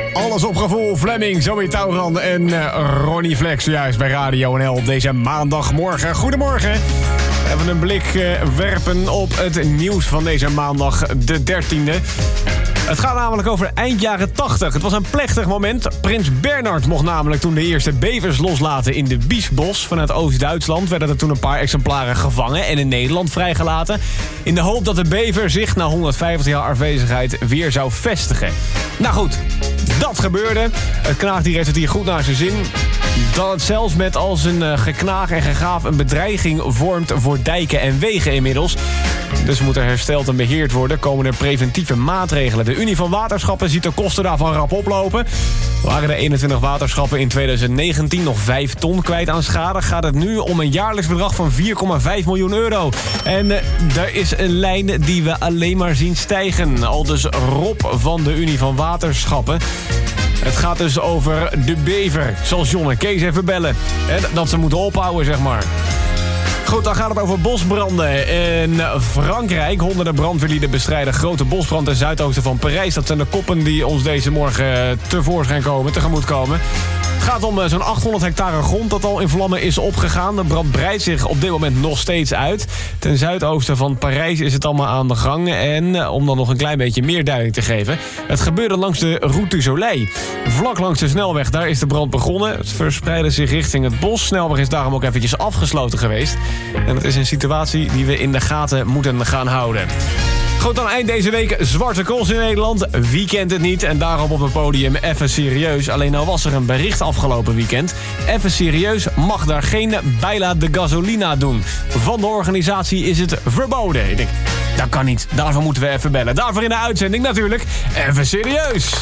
Alles op gevoel. Fleming, Zoe Tauran en Ronnie Flex zojuist bij Radio NL op deze maandagmorgen. Goedemorgen. Even een blik werpen op het nieuws van deze maandag, de 13e. Het gaat namelijk over eind jaren 80. Het was een plechtig moment. Prins Bernhard mocht namelijk toen de eerste bevers loslaten in de Biesbos. Vanuit Oost-Duitsland werden er toen een paar exemplaren gevangen en in Nederland vrijgelaten. In de hoop dat de bever zich na 150 jaar afwezigheid weer zou vestigen. Nou goed, dat gebeurde. Het knaagdier heeft het hier goed naar zijn zin. Dat het zelfs met als een geknaag en gegaaf een bedreiging vormt voor dijken en wegen inmiddels. Dus moet er hersteld en beheerd worden. Komen er preventieve maatregelen. De Unie van Waterschappen ziet de kosten daarvan rap oplopen. Waren de 21 waterschappen in 2019 nog 5 ton kwijt aan schade, gaat het nu om een jaarlijks bedrag van 4,5 miljoen euro. En er is een lijn die we alleen maar zien stijgen. Aldus Rob van de Unie van Waterschappen. Het gaat dus over de bever. Ik zal John en Kees even bellen. Dat ze moeten ophouden, zeg maar. Goed, dan gaat het over bosbranden in Frankrijk. Honderden brandweerlieden bestrijden grote bosbrand ten zuidoosten van Parijs. Dat zijn de koppen die ons deze morgen tegemoet komen. Het gaat om zo'n 800 hectare grond dat al in vlammen is opgegaan. De brand breidt zich op dit moment nog steeds uit. Ten zuidoosten van Parijs is het allemaal aan de gang. En om dan nog een klein beetje meer duiding te geven. Het gebeurde langs de Route du Soleil. Vlak langs de snelweg, daar is de brand begonnen. Het verspreidde zich richting het bos. De snelweg is daarom ook eventjes afgesloten geweest. En het is een situatie die we in de gaten moeten gaan houden. Goed, dan eind deze week Zwarte Cross in Nederland. Wie kent het niet? En daarom op het podium Even Serieus. Alleen al was er een bericht afgelopen weekend. Even Serieus mag daar geen Baila de Gasolina doen. Van de organisatie is het verboden. Ik denk, dat kan niet. Daarvoor moeten we even bellen. Daarvoor in de uitzending natuurlijk Even Serieus.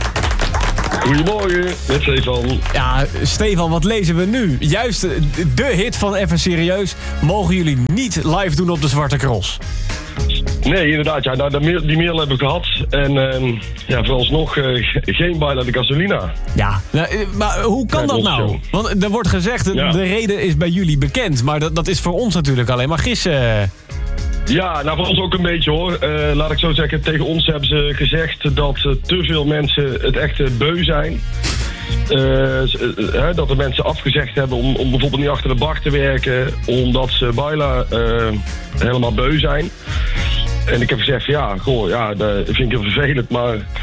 Goedemorgen, met Stefan. Ja, Stefan, wat lezen we nu? Juist de hit van Even Serieus mogen jullie niet live doen op de Zwarte Cross. Nee, inderdaad. Ja, nou, die mail heb ik gehad. En vooralsnog geen Baila de Gasolina. Ja, maar hoe kan dat nou? Want er wordt gezegd, de reden is bij jullie bekend. Maar dat is voor ons natuurlijk alleen maar gissen. Ja, nou voor ons ook een beetje hoor. Laat ik zo zeggen, tegen ons hebben ze gezegd dat te veel mensen het echt beu zijn. Dat de mensen afgezegd hebben om bijvoorbeeld niet achter de bar te werken, omdat ze Baila helemaal beu zijn. En ik heb gezegd, dat vind ik heel vervelend, maar